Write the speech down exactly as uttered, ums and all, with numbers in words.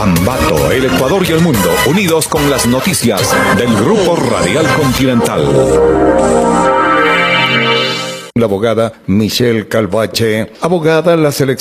Ambato, el Ecuador y el mundo, unidos con las noticias del Grupo Radial Continental. La abogada Michelle Calvache, abogada en la selección.